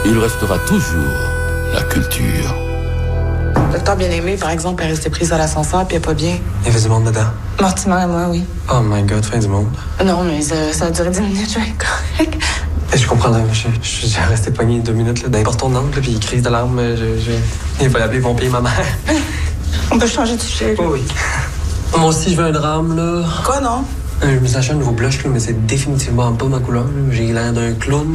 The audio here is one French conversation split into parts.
il restera toujours la culture. Docteur Bien-Aimé, par exemple, est resté prise à l'ascenseur puis elle est pas bien. Il y avait du monde dedans. Mortimer et moi, oui. Oh my God, fin du monde. Non, mais ça a duré 10 minutes, je vais être correct. Je comprends, j'ai resté pogné 2 minutes là, dans les portes tournantes, puis crise d'alarme. Il va appeler, ils vont payer ma mère. On peut changer de sujet. Oui, oui. Moi aussi, je veux un drame, là. Quoi, non? Je me suis acheté un nouveau blush, là, mais c'est définitivement pas ma couleur. Là. J'ai l'air d'un clown.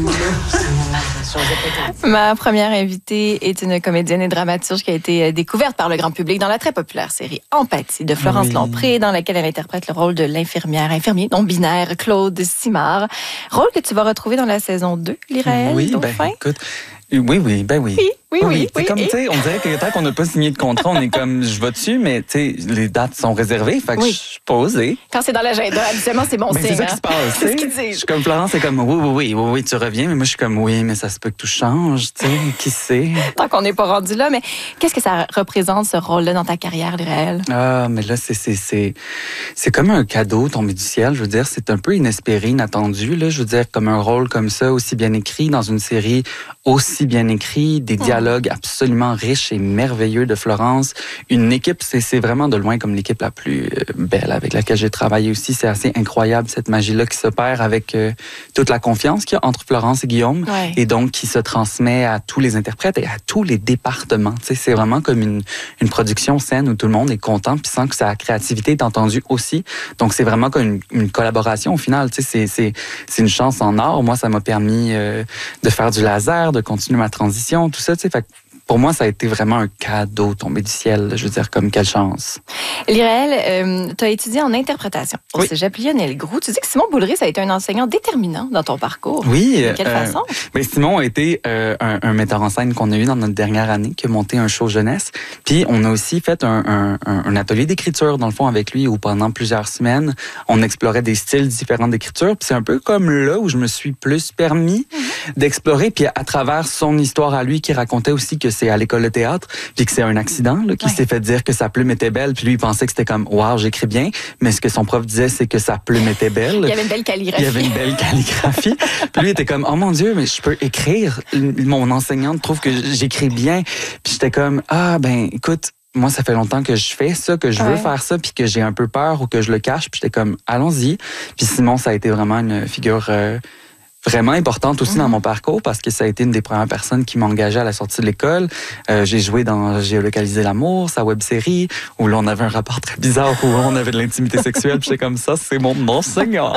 Ma première invitée est une comédienne et dramaturge qui a été découverte par le grand public dans la très populaire série Empathie de Florence Lompré, dans laquelle elle interprète le rôle de infirmier non-binaire Claude Simard. Rôle que tu vas retrouver dans la saison 2, Lyraël, Oui, Dauphin. écoute, oui. Oui. C'est comme, tu sais, on dirait que tant qu'on n'a pas signé de contrat, on est comme, je vais dessus, mais tu sais, les dates sont réservées, fait que je suis pas osé. Quand c'est dans l'agenda, habituellement, c'est bon signe. C'est ça qui se passe. C'est ce qu'ils disent. Je suis comme Florence, c'est comme, oui, tu reviens, mais moi, je suis comme, oui, mais ça se peut que tout change, tu sais, qui sait. Tant qu'on n'est pas rendu là, mais qu'est-ce que ça représente, ce rôle-là, dans ta carrière, Lyraël? Ah, mais là, c'est comme un cadeau tombé du ciel, je veux dire, c'est un peu inespéré, inattendu, là, je veux dire, comme un rôle comme ça, aussi bien écrit, dans une série aussi bien écrit, des dialogues absolument riches et merveilleux de Florence, une équipe, c'est vraiment de loin comme l'équipe la plus belle avec laquelle j'ai travaillé aussi, c'est assez incroyable cette magie-là qui s'opère avec toute la confiance qu'il y a entre Florence et Guillaume, et donc qui se transmet à tous les interprètes et à tous les départements, tu sais, c'est vraiment comme une production saine où tout le monde est content puis sent que sa créativité est entendue aussi, donc c'est vraiment comme une collaboration au final, tu sais, c'est une chance en or, moi ça m'a permis de faire du laser, de continuer ma transition, tout ça, tu sais, fait pour moi, ça a été vraiment un cadeau tombé du ciel. Je veux dire, comme quelle chance. Lyraël, tu as étudié en interprétation au Cégep Lionel-Groulx. Tu dis que Simon Boulris a été un enseignant déterminant dans ton parcours. Oui. De quelle façon? Mais Simon a été un metteur en scène qu'on a eu dans notre dernière année, qui a monté un show jeunesse. Puis on a aussi fait un atelier d'écriture, dans le fond, avec lui, où pendant plusieurs semaines, on explorait des styles différents d'écriture. Puis c'est un peu comme là où je me suis plus permis d'explorer. Puis à travers son histoire à lui, qui racontait aussi que c'est à l'école de théâtre, puis que c'est un accident, là, qui s'est fait dire que sa plume était belle, puis lui, il pensait que c'était comme, wow, j'écris bien, mais ce que son prof disait, c'est que sa plume était belle. Il y avait une belle calligraphie. Puis lui, il était comme, oh mon Dieu, mais je peux écrire. Mon enseignante trouve que j'écris bien. Puis j'étais comme, écoute, moi, ça fait longtemps que je fais ça, que je veux faire ça, puis que j'ai un peu peur ou que je le cache. Puis j'étais comme, allons-y. Puis Simon, ça a été vraiment une figure vraiment importante aussi dans mon parcours parce que ça a été une des premières personnes qui m'a engagé à la sortie de l'école. J'ai joué dans Géolocaliser l'amour, sa web-série, où là, on avait un rapport très bizarre où on avait de l'intimité sexuelle. Puis j'étais comme ça, c'est mon enseignant.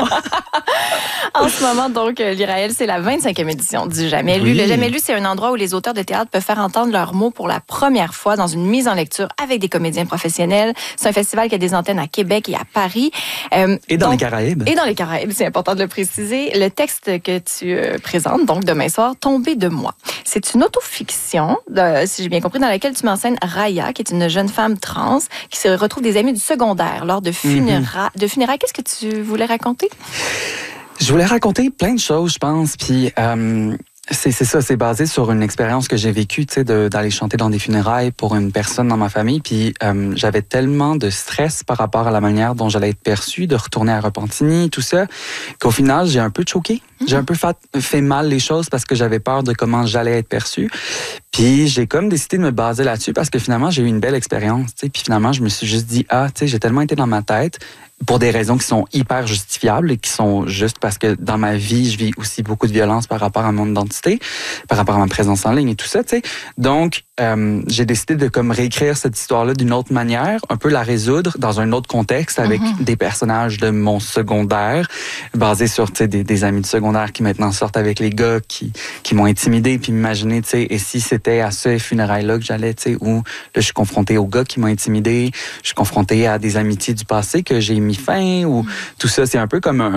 En ce moment, donc, Lyraël, c'est la 25e édition du Jamais lu. Le Jamais lu, c'est un endroit où les auteurs de théâtre peuvent faire entendre leurs mots pour la première fois dans une mise en lecture avec des comédiens professionnels. C'est un festival qui a des antennes à Québec et à Paris. Et dans les Caraïbes. Et dans les Caraïbes, c'est important de le préciser. Le texte que tu présentes, donc demain soir, Tomber de moi. C'est une autofiction, si j'ai bien compris, dans laquelle tu m'enseignes Raya, qui est une jeune femme trans qui se retrouve des amis du secondaire lors de funérailles. Qu'est-ce que tu voulais raconter? Je voulais raconter plein de choses, je pense, puis c'est ça, c'est basé sur une expérience que j'ai vécue, tu sais, d'aller chanter dans des funérailles pour une personne dans ma famille, puis j'avais tellement de stress par rapport à la manière dont j'allais être perçue, de retourner à Repentigny, tout ça, qu'au final, j'ai un peu choqué. J'ai un peu fait mal les choses parce que j'avais peur de comment j'allais être perçue. Puis j'ai comme décidé de me baser là-dessus parce que finalement, j'ai eu une belle expérience, tu sais, puis finalement, je me suis juste dit, tu sais, j'ai tellement été dans ma tête, pour des raisons qui sont hyper justifiables et qui sont juste parce que dans ma vie, je vis aussi beaucoup de violence par rapport à mon identité, par rapport à ma présence en ligne et tout ça, tu sais. Donc, j'ai décidé de comme réécrire cette histoire-là d'une autre manière, un peu la résoudre dans un autre contexte avec des personnages de mon secondaire, basés sur, tu sais, des amis de secondaire qui maintenant sortent avec les gars qui m'ont intimidé, puis m'imaginer, tu sais, et si c'était à ce funérailles-là que j'allais, tu sais, où là, je suis confrontée aux gars qui m'ont intimidé, je suis confrontée à des amitiés du passé que j'ai mis fin, ou tout ça, c'est un peu comme